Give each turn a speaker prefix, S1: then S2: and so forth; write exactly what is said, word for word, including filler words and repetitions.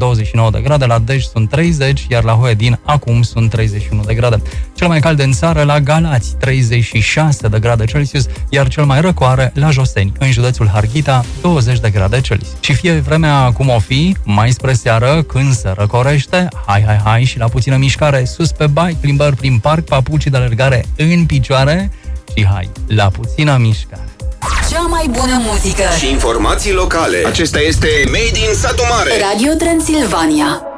S1: douăzeci și nouă de grade, la Dej sunt treizeci, iar la Hoedin acum sunt treizeci și unu de grade. Cel mai cald în țară la Galați, treizeci și șase de grade Celsius, iar cel mai răcoare la Joseni, în județul Harghita, douăzeci de grade Celsius. Și fie vremea cum o fi, mai spre seară, când se răcorește, hai, hai, hai și la puțină mișcare, sus pe bike, plimbări prin parc, papuci de alergare în picioare și hai, la puțină mișcare.
S2: Cea mai bună muzică
S3: și informații locale. Acesta este Made in Satu Mare.
S2: Radio Transilvania.